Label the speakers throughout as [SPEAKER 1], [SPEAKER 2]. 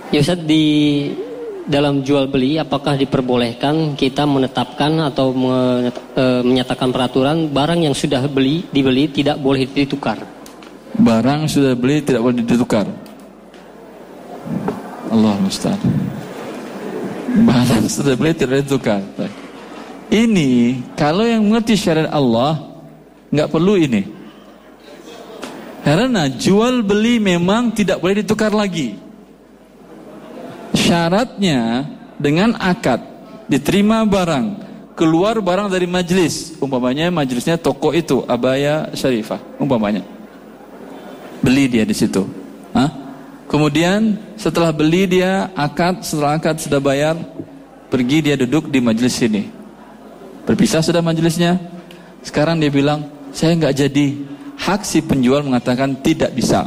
[SPEAKER 1] Ya Ustaz, di dalam jual beli apakah diperbolehkan kita menetapkan atau menyatakan peraturan barang yang sudah dibeli tidak boleh ditukar?
[SPEAKER 2] Barang sudah beli tidak boleh ditukar. Allah musta'an. Barang sudah beli tidak boleh ditukar. Ini kalau yang mengerti syariat Allah nggak perlu ini. Karena jual beli memang tidak boleh ditukar lagi. Syaratnya dengan akad diterima barang, keluar barang dari majlis, umpamanya majlisnya toko itu Abaya Syarifah, umpamanya beli dia di situ. Kemudian setelah beli dia akad, setelah akad sudah bayar, pergi dia duduk di majlis sini, berpisah sudah majlisnya. Sekarang dia bilang saya nggak jadi. Hak si penjual mengatakan tidak bisa.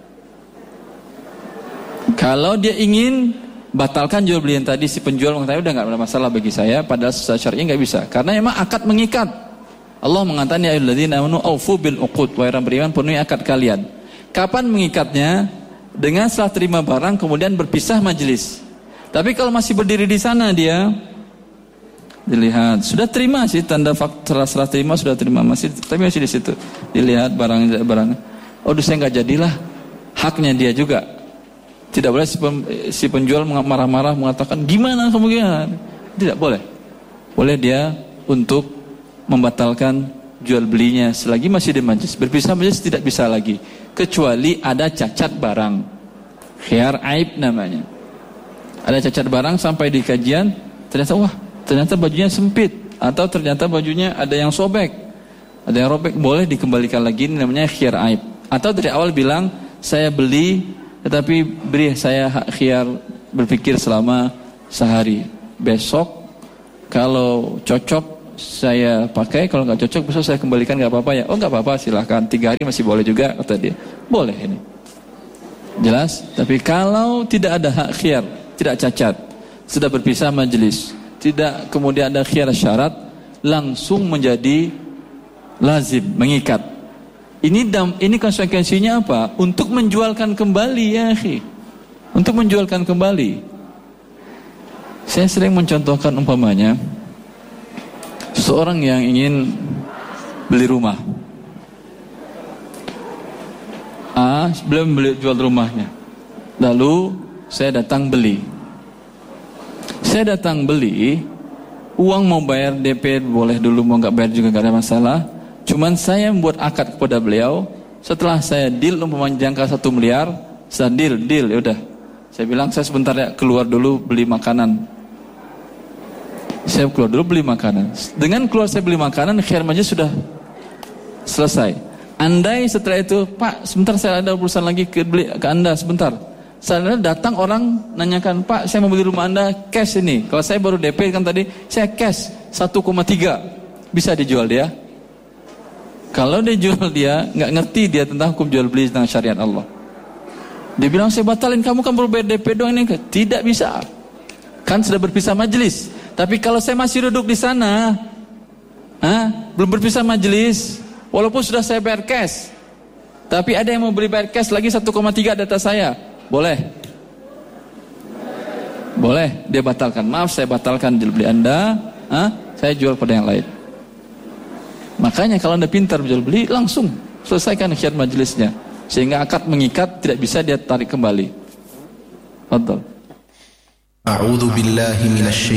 [SPEAKER 2] Kalau dia ingin batalkan jual beli yang tadi, si penjual mengatakan udah nggak ada masalah bagi saya, padahal secara syar'i nggak bisa, karena memang akad mengikat. Allah mengatakan ya ayyuhalladzina amanu aufu bil uqud, wahai orang beriman penuhi akad kalian. Kapan mengikatnya? Dengan setelah terima barang kemudian berpisah majelis. Tapi kalau masih berdiri di sana dia dilihat sudah terima sih, tanda fakta serah terima sudah terima, tapi masih di situ dilihat barang. Oh, saya nggak jadilah, haknya dia juga. Tidak boleh si penjual marah-marah mengatakan gimana kemungkinan. Tidak boleh. Boleh dia untuk membatalkan jual belinya selagi masih di majlis. Berpisah majlis tidak bisa lagi, kecuali ada cacat barang, khiyar aib namanya. Ada cacat barang sampai di kajian ternyata bajunya sempit, atau ternyata bajunya ada yang sobek, ada yang robek, boleh dikembalikan lagi, ini namanya khiyar aib. Atau dari awal bilang saya beli tetapi beri saya hak khiyar berpikir selama sehari, besok kalau cocok saya pakai, kalau nggak cocok besok saya kembalikan, nggak apa-apa ya? Oh nggak apa-apa, silahkan, 3 hari masih boleh juga, kata dia. Boleh ini, jelas. Tapi kalau tidak ada hak khiyar, tidak cacat, sudah berpisah majelis, tidak kemudian ada khiyar syarat, langsung menjadi lazim, mengikat. Ini konsekuensinya apa? Untuk menjualkan kembali ya akhi, untuk menjualkan kembali. Saya sering mencontohkan umpamanya seseorang yang ingin beli rumah. Belum jual rumahnya. Lalu saya datang beli. Uang mau bayar DP boleh dulu, mau nggak bayar juga nggak ada masalah. Cuman saya membuat akad kepada beliau. Setelah saya deal umpamanya jangka 1 miliar, saya deal ya udah. Saya bilang saya sebentar ya keluar dulu beli makanan. Saya keluar dulu beli makanan. Dengan keluar saya beli makanan, khiyar majlis sudah selesai. Andai setelah itu, Pak, sebentar saya ada urusan lagi ke Anda sebentar. Saya datang orang nanyakan, Pak, saya mau beli rumah Anda cash ini. Kalau saya baru DP kan tadi, saya cash 1,3. Bisa dijual dia? Kalau dia jual dia, nggak ngerti dia tentang hukum jual beli tentang syariat Allah. Dia bilang saya batalin, kamu kan baru bayar DP doang ini. Tidak bisa. Kan sudah berpisah majelis. Tapi kalau saya masih duduk di sana, belum berpisah majelis, walaupun sudah saya bayar cash, tapi ada yang mau beli bayar cash lagi 1,3 data saya, boleh? Boleh, dia batalkan. Maaf, saya batalkan jual beli Anda, saya jual pada yang lain. Makanya kalau Anda pintar jual beli, langsung selesaikan khiyar majelisnya, sehingga akad mengikat, tidak bisa dia tarik kembali. Betul.
[SPEAKER 3] A'udzu billahi minasy